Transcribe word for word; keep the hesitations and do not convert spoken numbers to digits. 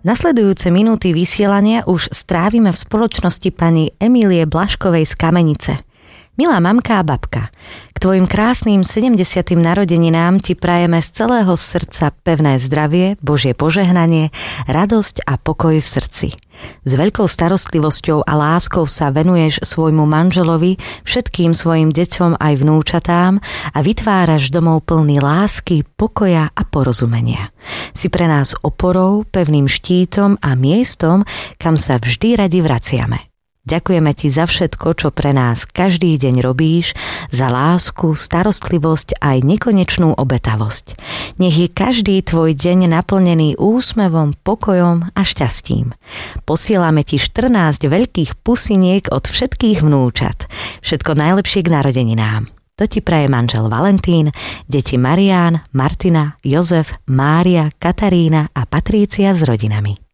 Nasledujúce minúty vysielania už strávime v spoločnosti pani Emílie Blaškovej z Kamenice. Milá mamka a babka, k tvojim krásnym sedemdesiatym narodeninám ti prajeme z celého srdca pevné zdravie, Božie požehnanie, radosť a pokoj v srdci. S veľkou starostlivosťou a láskou sa venuješ svojmu manželovi, všetkým svojim deťom aj vnúčatám a vytváraš domov plný lásky, pokoja a porozumenia. Si pre nás oporou, pevným štítom a miestom, kam sa vždy radi vraciame. Ďakujeme ti za všetko, čo pre nás každý deň robíš, za lásku, starostlivosť aj nekonečnú obetavosť. Nech je každý tvoj deň naplnený úsmevom, pokojom a šťastím. Posielame ti štrnásť veľkých pusiniek od všetkých vnúčat. Všetko najlepšie k narodeninám. To ti praje manžel Valentín, deti Marián, Martina, Jozef, Mária, Katarína a Patrícia s rodinami.